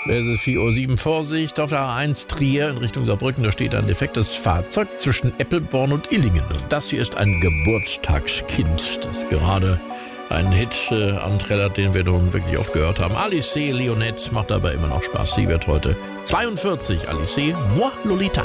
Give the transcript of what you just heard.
Es ist 4:07 Uhr. Vorsicht auf der A1 Trier in Richtung Saarbrücken. Da steht ein defektes Fahrzeug zwischen Eppelborn und Illingen. Und das hier ist ein Geburtstagskind, das gerade einen Hit anträllert, den wir nun wirklich oft gehört haben. Alice Leonette macht aber immer noch Spaß. Sie wird heute 42. Alice, moi Lolita.